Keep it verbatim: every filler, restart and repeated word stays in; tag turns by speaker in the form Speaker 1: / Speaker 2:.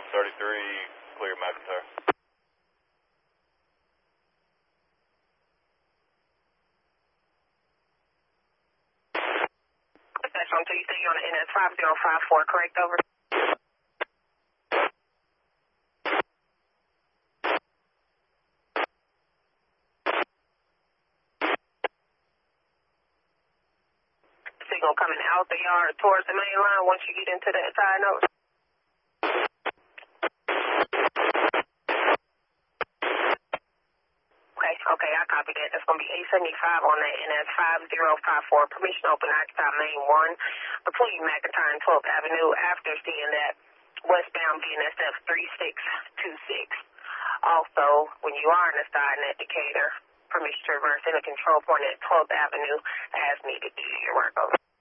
Speaker 1: thirty-three, clear McIntyre.
Speaker 2: That's on two, you say you're on the N S five zero five four, correct, over? Signal coming out the yard towards the main line once you get into the side note. Okay, okay, I copy that. That's going to be eight seventy-five on that, and that's five zero five four. Permission open, occupy main one, between McIntyre and twelfth Avenue after seeing that westbound B N S F three six two six. Also, when you are in the side net Decatur, permission to reverse in the control point at twelfth Avenue as needed. Do your work over.